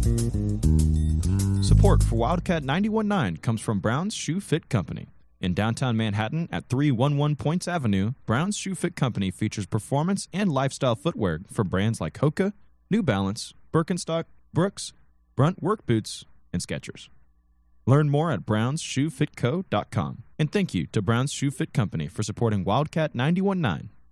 Support for Wildcat 91.9 comes from Brown's Shoe Fit Company. In downtown Manhattan at 311 Points Avenue, Brown's Shoe Fit Company features performance and lifestyle footwear for brands like Hoka, New Balance, Birkenstock, Brooks, Brunt Work Boots, and Skechers. Learn more at brownsshoefitco.com. And thank you to Brown's Shoe Fit Company for supporting Wildcat 91.9